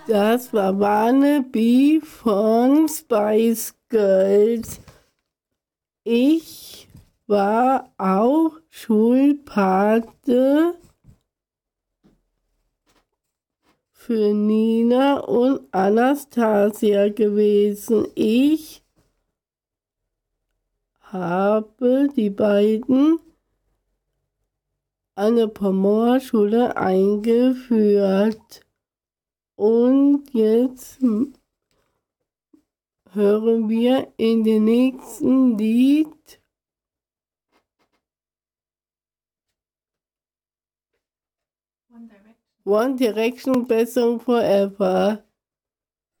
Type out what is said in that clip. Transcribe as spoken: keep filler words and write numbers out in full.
Das war Barnaby von Spice Girls. Ich war auch Schulpate für Nina und Anastasia gewesen. Ich habe die beiden an der Pomor-Schule eingeführt. Und jetzt hören wir in dem nächsten Lied One Direction, Best Song Forever.